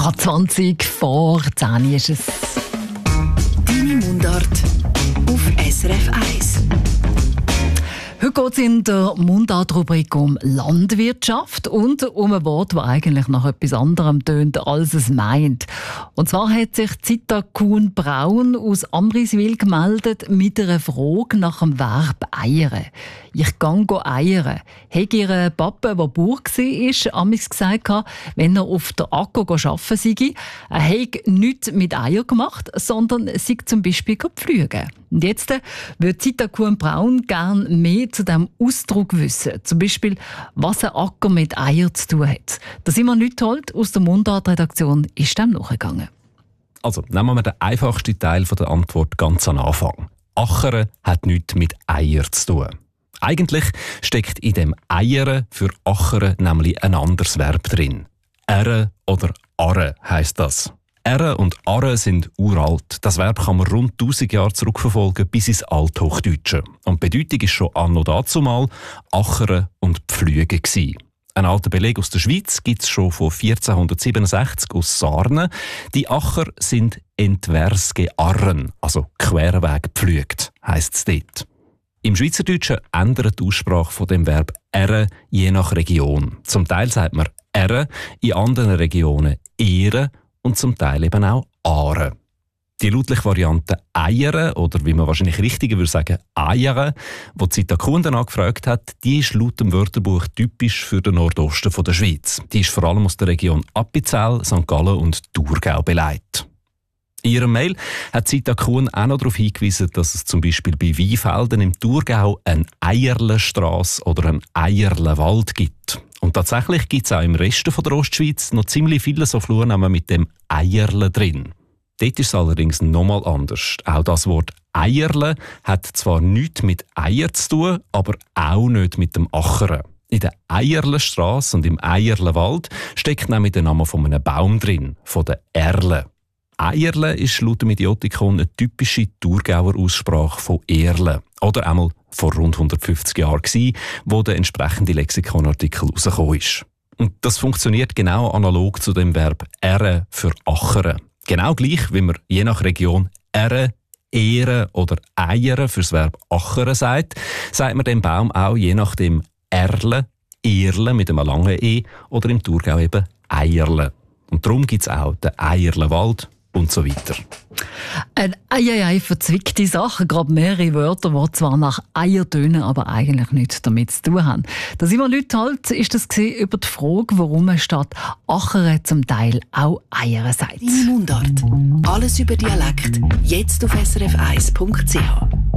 Gerade 20 vor 10 ist es. Deine Mundart auf SRF 1. Heute geht es in der Mundart-Rubrik um Landwirtschaft und um ein Wort, das eigentlich nach etwas anderem tönt, als es meint. Und zwar hat sich Zita Kuhn-Braun aus Amriswil gemeldet mit einer Frage nach dem Verb «eiern». «Ich gehe eiern». Hat ihr Papa, der Bauer war, amigs gesagt, wenn er auf der Acker arbeiten sei, er hätte nichts mit Eier gemacht, sondern sei zum Beispiel pflügen. Und jetzt würde Zita Kuhn-Braun gerne mehr zu diesem Ausdruck wissen. Zum Beispiel, was ein Acker mit Eier zu tun hat. Der Simon Lüthold aus der Mundart-Redaktion ist dem nachgegangen. Also, nehmen wir den einfachsten Teil der Antwort ganz am Anfang. Achern hat nichts mit Eier zu tun. Eigentlich steckt in dem Eiern für Achern nämlich ein anderes Verb drin. Äre oder arre heisst das. Äre und arre sind uralt. Das Verb kann man rund 1000 Jahre zurückverfolgen bis ins Althochdeutsche. Und die Bedeutung war schon anno dazumal Achern und Pflügen gewesen. Ein alter Beleg aus der Schweiz gibt es schon von 1467 aus Sarnen. Die Acher sind entwers gearren, also querweg gepflügt, heisst es dort. Im Schweizerdeutschen ändert die Aussprache von dem Verb «äre» je nach Region. Zum Teil sagt man «äre», in anderen Regionen «ehre» und zum Teil eben auch «are». Die lautliche Variante «eiere» oder wie man wahrscheinlich richtiger würde sagen «eiere», die Zita Kuhn danach gefragt hat, die ist laut dem Wörterbuch typisch für den Nordosten der Schweiz. Die ist vor allem aus der Region Appenzell, St. Gallen und Thurgau beleidigt. In ihrem Mail hat Zita Kuhn auch noch darauf hingewiesen, dass es zum Beispiel bei Weinfelden im Thurgau eine Eierlenstrasse oder einen Eierlenwald gibt. Und tatsächlich gibt es auch im Rest der Ostschweiz noch ziemlich viele so Flurnamen mit dem Eierle drin. Dort ist es allerdings nochmal anders. Auch das Wort Eierle hat zwar nichts mit Eier zu tun, aber auch nicht mit dem Achern. In der Eierlenstrasse und im Eierlenwald steckt nämlich der Name von einem Baum drin, von der Erle. Eierle ist laut dem Idiotikon eine typische Thurgauer Aussprache von Erle. Oder einmal vor rund 150 Jahren gewesen, wo der entsprechende Lexikonartikel rausgekommen ist. Und das funktioniert genau analog zu dem Verb «äre» für «achern». Genau gleich, wie man je nach Region «äre», «ehre» oder «eiere» für das Verb «achern» sagt man dem Baum auch je nachdem «erle», «erle» mit einem langen «e» oder im Thurgau eben «eierle». Und darum gibt es auch den Eierlenwald und so weiter. Eine verzwickte Sache, gerade mehrere Wörter, die zwar nach Eier tönen, aber eigentlich nichts damit zu tun haben. Da Simon Lüthold ist das über die Frage, warum man statt Achern zum Teil auch Eier sagt. Deine Mundart. Alles über Dialekt. Jetzt auf srf1.ch.